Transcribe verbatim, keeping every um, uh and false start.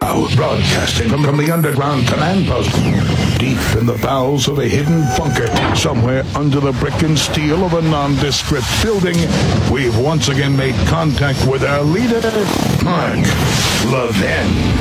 Broadcasting from, from the underground command post, deep in the bowels of a hidden bunker, somewhere under the brick and steel of a nondescript building, we've once again made contact with our leader, Mark Levin.